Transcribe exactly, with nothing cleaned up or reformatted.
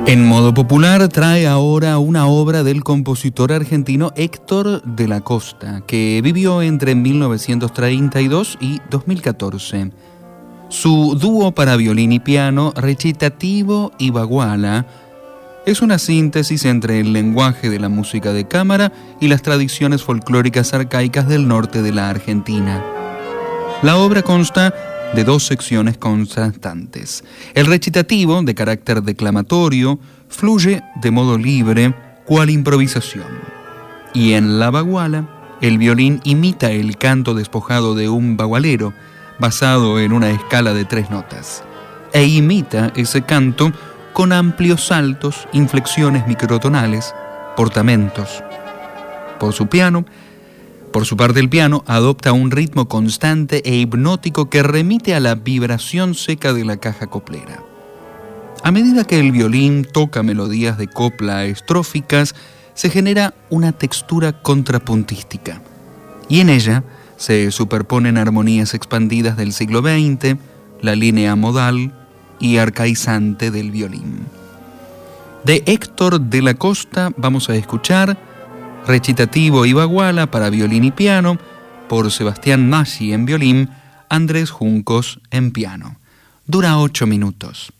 En modo popular trae ahora una obra del compositor argentino Héctor de la Costa, que vivió entre mil novecientos treinta y dos y dos mil catorce. Su dúo para violín y piano, Recitativo y Baguala, es una síntesis entre el lenguaje de la música de cámara y las tradiciones folclóricas arcaicas del norte de la Argentina. La obra consta de dos secciones constantes. El recitativo, de carácter declamatorio, fluye de modo libre, cual improvisación. Y en la baguala, el violín imita el canto despojado de un bagualero, basado en una escala de tres notas, e imita ese canto con amplios saltos, inflexiones microtonales, portamentos. Por su piano, Por su parte, el piano adopta un ritmo constante e hipnótico que remite a la vibración seca de la caja coplera. A medida que el violín toca melodías de copla estróficas, se genera una textura contrapuntística, y en ella se superponen armonías expandidas del siglo veinte, la línea modal y arcaizante del violín. De Héctor de la Costa vamos a escuchar Recitativo y Baguala para violín y piano, por Sebastián Maggi en violín, Andrés Juncos en piano. Dura ocho minutos.